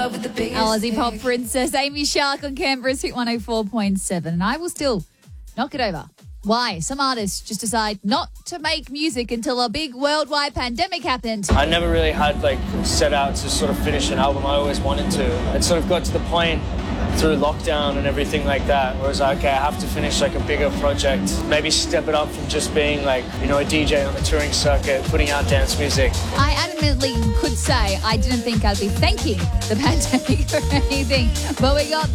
Our Aussie pop princess Amy Shark on Canberra's Hit 104.7. And I will still knock it over. Why some artists just decide not to make music until a big worldwide pandemic happened. I never really had set out to sort of finish an album. I always wanted to. It sort of got to the point through lockdown and everything like that where I was like, okay, I have to finish a bigger project. Maybe step it up from just being a DJ on the touring circuit, putting out dance music. I adamantly could say I didn't think I'd be thanking the pandemic or anything, but we got